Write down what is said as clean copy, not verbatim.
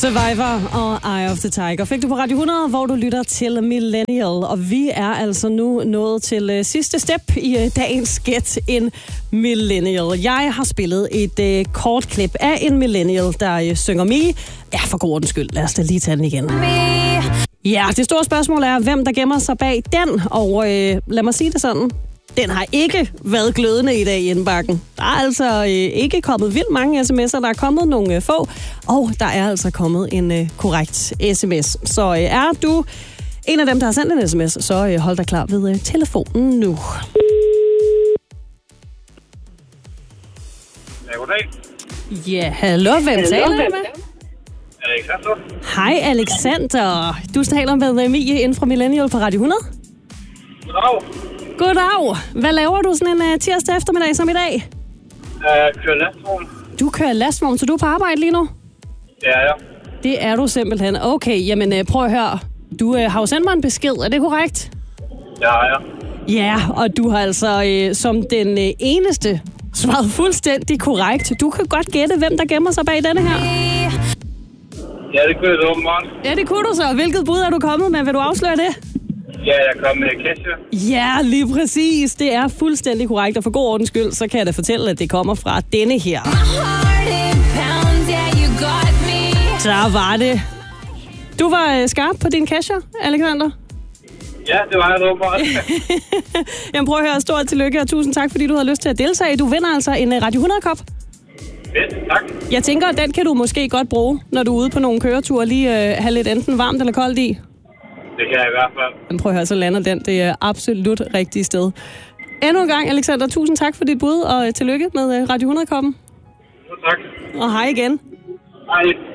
Survivor og Eye of the Tiger fik du på Radio 100, hvor du lytter til Millennial. Og vi er altså nu nået til sidste step i dagens Gæt en Millennial. Jeg har spillet et kort klip af en Millennial, der synger Me. Ja, for god ordens skyld. Lad os da lige tage den igen. Ja, det store spørgsmål er, hvem der gemmer sig bag den. Og lad mig sige det sådan. Den har ikke været glødende i dag i indbakken. Der er altså ikke kommet vildt mange sms'er. Der er kommet nogle få, og der er altså kommet en korrekt sms. Så er du en af dem, der har sendt en sms, så hold dig klar ved telefonen nu. Ja, goddag. Ja, hallo, hvem taler du med? Alexander. Hej, Alexander. Du taler med Mie inden fra Millennial på Radio 100. Goddag. Goddag. Hvad laver du sådan en tirsdag eftermiddag som i dag? Kører lastvogn. Du kører lastvogn, så du er på arbejde lige nu? Ja. Det er du simpelthen. Okay, jamen prøv at høre. Du har jo sendt mig en besked, er det korrekt? Ja. Ja, og du har altså som den eneste svaret fuldstændig korrekt. Du kan godt gætte, hvem der gemmer sig bag denne her. Ja, det kunne jeg åbenbart. Ja, det kunne du så. Hvilket bud er du kommet med? Vil du afsløre det? Ja, jeg kom med cashew. Ja, lige præcis. Det er fuldstændig korrekt, og for god ordens skyld, så kan jeg da fortælle, at det kommer fra denne her. Så var det. Du var skarp på din cashew, Alexander? Ja, det var jeg åbenbart. Jamen prøv at høre, stort tillykke, og tusind tak, fordi du havde lyst til at deltage. Du vinder altså en Radio 100-kop. Fedt, tak. Jeg tænker, at den kan du måske godt bruge, når du er ude på nogle køreture, lige have lidt enten varmt eller koldt i. Det kan jeg i hvert fald. Men prøv at høre, så lander den. Det er absolut rigtigt sted. Endnu en gang, Alexander, tusind tak for dit bud, og tillykke med Radio 100-koppen. Tak. Og hej igen. Hej.